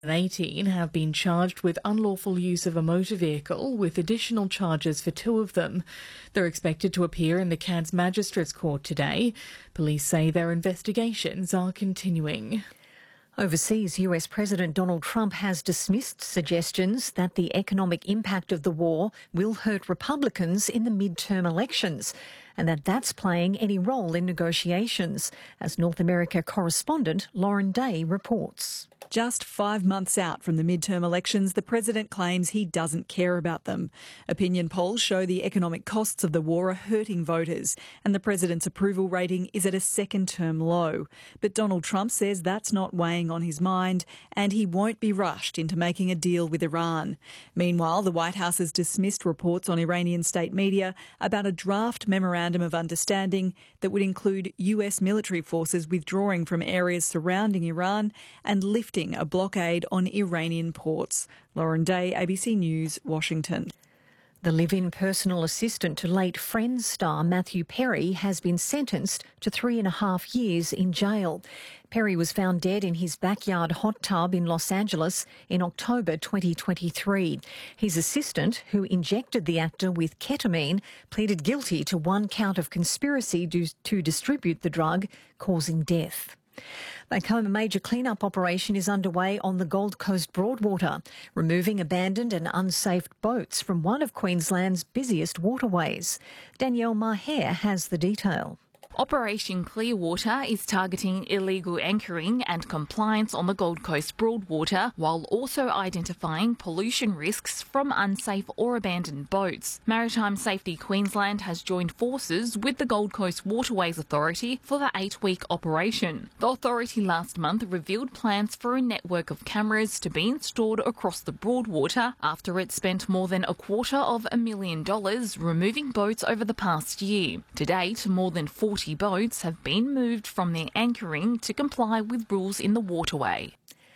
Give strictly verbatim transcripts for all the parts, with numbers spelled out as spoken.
eighteen have been charged with unlawful use of a motor vehicle, with additional charges for two of them. They're expected to appear in the Cairns Magistrates Court today. Police say their investigations are continuing. Overseas, U S President Donald Trump has dismissed suggestions that the economic impact of the war will hurt Republicans in the midterm elections, and that that's playing any role in negotiations, as North America correspondent Lauren Day reports. Just five months out from the midterm elections, the president claims he doesn't care about them. Opinion polls show the economic costs of the war are hurting voters, and the president's approval rating is at a second-term low. But Donald Trump says that's not weighing on his mind, and he won't be rushed into making a deal with Iran. Meanwhile, the White House has dismissed reports on Iranian state media about a draft memorandum of understanding that would include U S military forces withdrawing from areas surrounding Iran and lifting a blockade on Iranian ports. Lauren Day, A B C News, Washington. The live-in personal assistant to late Friends star Matthew Perry has been sentenced to three and a half years in jail. Perry was found dead in his backyard hot tub in Los Angeles in October twenty twenty-three. His assistant, who injected the actor with ketamine, pleaded guilty to one count of conspiracy to distribute the drug, causing death. Back home, a major clean-up operation is underway on the Gold Coast Broadwater, removing abandoned and unsafe boats from one of Queensland's busiest waterways. Danielle Maher has the detail. Operation Clearwater is targeting illegal anchoring and compliance on the Gold Coast Broadwater, while also identifying pollution risks from unsafe or abandoned boats. Maritime Safety Queensland has joined forces with the Gold Coast Waterways Authority for the eight-week operation. The authority last month revealed plans for a network of cameras to be installed across the Broadwater after it spent more than a quarter of a million dollars removing boats over the past year. To date, more than forty boats have been moved from their anchoring to comply with rules in the waterway.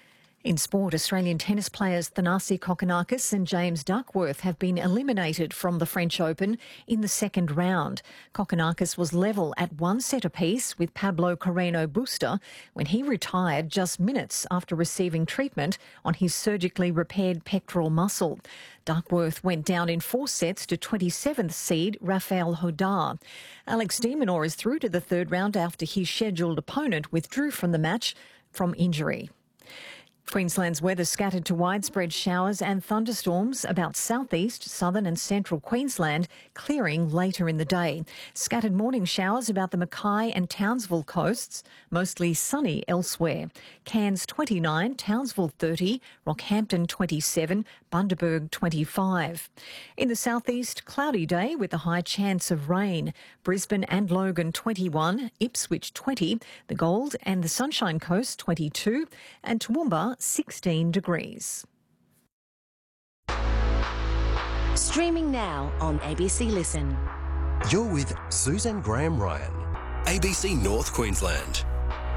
In sport, Australian tennis players Thanasi Kokkinakis and James Duckworth have been eliminated from the French Open in the second round. Kokkinakis was level at one set apiece with Pablo Carreno Busta when he retired just minutes after receiving treatment on his surgically repaired pectoral muscle. Duckworth went down in four sets to twenty-seventh seed Rafael Hodar. Alex de Minaur is through to the third round after his scheduled opponent withdrew from the match from injury. Queensland's weather scattered to widespread showers and thunderstorms about southeast, southern and central Queensland, clearing later in the day. Scattered morning showers about the Mackay and Townsville coasts, mostly sunny elsewhere. Cairns twenty-nine, Townsville thirty, Rockhampton twenty-seven, Bundaberg twenty-five. In the southeast, cloudy day with a high chance of rain. Brisbane and Logan twenty-one, Ipswich twenty, the Gold and the Sunshine Coast twenty-two, and Toowoomba sixteen degrees. Streaming now on A B C Listen. You're with Suzanne Graham Ryan, A B C North Queensland.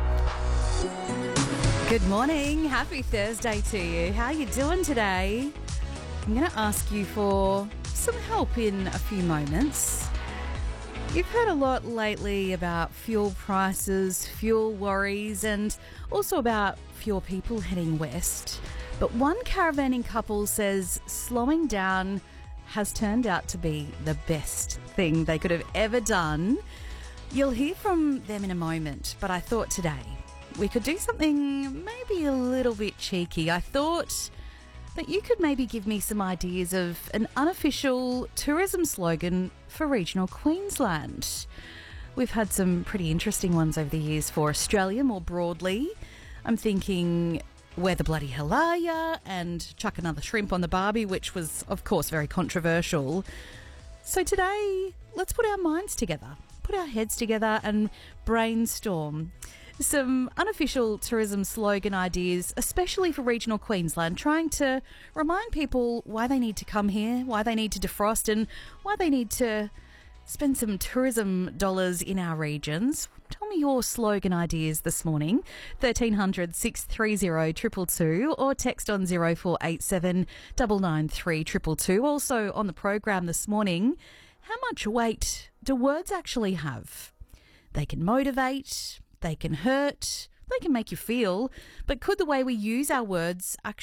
Good morning. Happy Thursday to you. How are you doing today? I'm going to ask you for some help in a few moments. You've heard a lot lately about fuel prices, fuel worries, and also about fewer people heading west. But one caravanning couple says slowing down has turned out to be the best thing they could have ever done. You'll hear from them in a moment, but I thought today we could do something maybe a little bit cheeky. I thought that you could maybe give me some ideas of an unofficial tourism slogan for regional Queensland. We've had some pretty interesting ones over the years for Australia more broadly. I'm thinking, where the bloody hell are ya? And chuck another shrimp on the barbie, which was, of course, very controversial. So today, let's put our minds together, put our heads together and brainstorm some unofficial tourism slogan ideas, especially for regional Queensland, trying to remind people why they need to come here, why they need to defrost, and why they need to spend some tourism dollars in our regions. Tell me your slogan ideas this morning. thirteen hundred, six three zero, two two two or text on zero four eight seven, nine nine three, two two two. Also on the program this morning, how much weight do words actually have? They can motivate, they can hurt, they can make you feel, but could the way we use our words actually